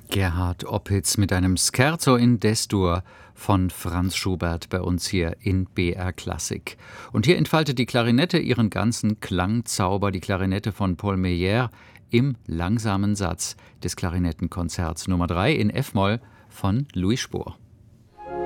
Gerhard Opitz mit einem Scherzo in D-Dur von Franz Schubert bei uns hier in BR Klassik. Und hier entfaltet die Klarinette ihren ganzen Klangzauber, die Klarinette von Paul Meyer im langsamen Satz des Klarinettenkonzerts Nummer 3 in F-Moll von Louis Spohr.